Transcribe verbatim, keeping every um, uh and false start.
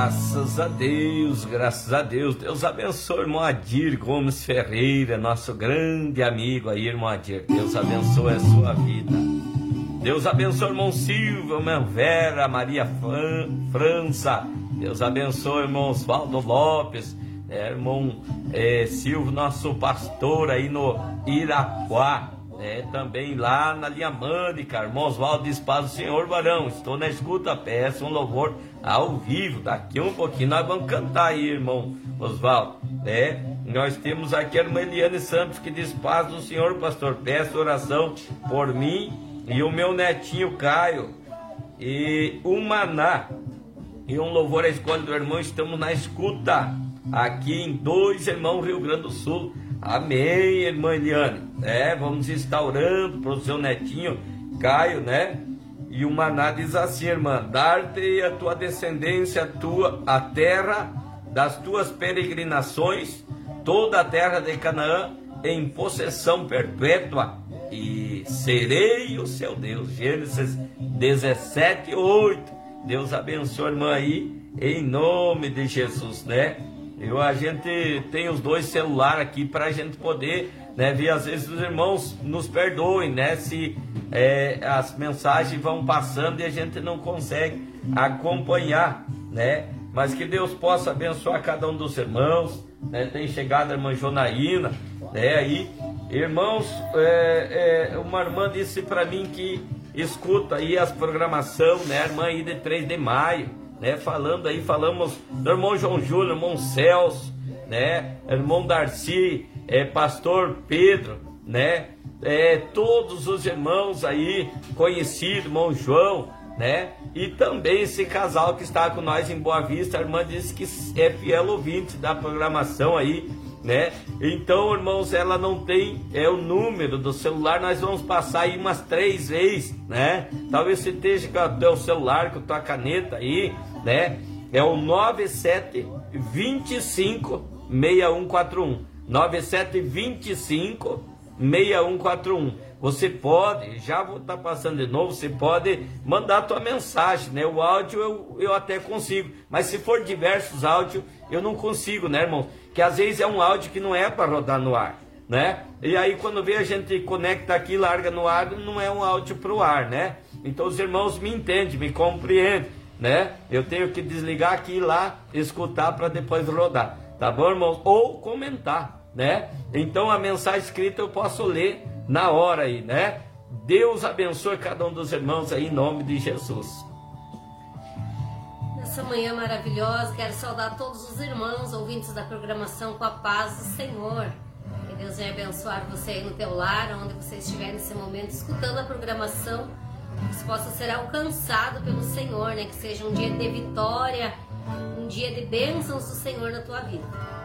Graças a Deus, graças a Deus. Deus abençoe o irmão Adir Gomes Ferreira, nosso grande amigo aí, irmão Adir. Deus abençoe a sua vida. Deus abençoe o irmão Silvio, irmã Vera, Maria Fran, França. Deus abençoe o irmão Osvaldo Lopes, é, irmão é, Silvio, nosso pastor aí no Irapuá. É, também lá na linha Mânica, irmão Osvaldo diz: paz do Senhor, varão, estou na escuta, peço um louvor ao vivo. Daqui um pouquinho nós vamos cantar aí, irmão Osvaldo. É, nós temos aqui a irmã Eliane Santos que diz: paz do Senhor, pastor, peço oração por mim e o meu netinho Caio e o Maná e um louvor à escolha do irmão. Estamos na escuta aqui em Dois Irmãos, Rio Grande do Sul. Amém, irmã Eliane. É, vamos estar orando para o seu netinho Caio, né? E o Maná diz assim: irmã, dar-te a tua descendência, a, tua, a terra das tuas peregrinações, toda a terra de Canaã, em possessão perpétua, e serei o seu Deus. Gênesis dezessete, oito. Deus abençoe a irmã aí, em nome de Jesus, né? Eu, a gente tem os dois celulares aqui para a gente poder, né, ver. Às vezes os irmãos nos perdoem, né, se é, as mensagens vão passando e a gente não consegue acompanhar, né, mas que Deus possa abençoar cada um dos irmãos, né. Tem chegado a irmã Jonaína, né, aí, irmãos, é, é, uma irmã disse para mim que escuta aí as programações, né, a irmã aí de três de maio, né, falando aí, falamos do irmão João Júlio, irmão Celso, né, irmão Darcy, é, pastor Pedro, né, é, todos os irmãos aí conhecidos, irmão João, né, e também esse casal que está com nós em Boa Vista. A irmã disse que é fiel ouvinte da programação aí, né. Então, irmãos, ela não tem é o número do celular, nós vamos passar aí umas três vezes, né, talvez você esteja com o teu celular, com a tua caneta aí, né, é o nove sete dois cinco seis um quatro um, nove sete dois cinco seis um quatro um. Você pode, já vou estar passando de novo, você pode mandar a tua mensagem, né? O áudio eu, eu até consigo, mas se for diversos áudios, eu não consigo, né, irmão? Que às vezes é um áudio que não é para rodar no ar, né? E aí quando vê a gente conecta aqui, larga no ar, não é um áudio para o ar, né? Então os irmãos me entendem, me compreendem, né? Eu tenho que desligar aqui e lá, escutar para depois rodar, tá bom, irmãos? Ou comentar, né? Então a mensagem escrita eu posso ler na hora aí, né? Deus abençoe cada um dos irmãos aí, em nome de Jesus. Nessa manhã maravilhosa, quero saudar todos os irmãos ouvintes da programação com a paz do Senhor. Que Deus venha abençoar você aí no teu lar, onde você estiver nesse momento escutando a programação, que você possa ser alcançado pelo Senhor, né? Que seja um dia de vitória, um dia de bênçãos do Senhor na tua vida.